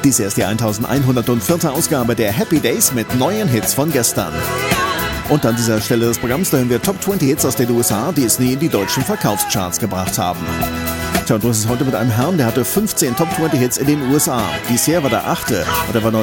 Dies hier ist die 1104. Ausgabe der Happy Days mit neuen Hits von gestern. Und an dieser Stelle des Programms hören wir Top 20 Hits aus den USA, die es nie in die deutschen Verkaufscharts gebracht haben. Tja, und du hast es heute mit einem Herrn, der hatte 15 Top 20 Hits in den USA. Dies hier war der 8. und er war